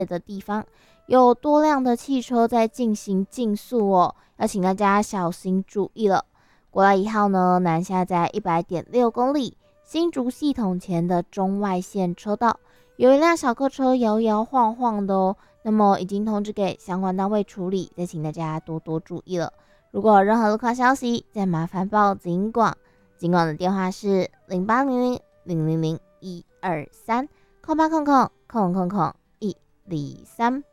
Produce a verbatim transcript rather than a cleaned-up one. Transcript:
的地方，有多辆的汽车在进行竞速哦，要请大家小心注意了。国道一号呢，南下在一百点六公里，新竹系统前的中外线车道，有一辆小客车摇摇晃晃的哦，那么已经通知给相关单位处理，再请大家多多注意了。如果有任何路况消息，再麻烦报警广，警广的电话是零八零零零零零一二三空八空空空空空一零三。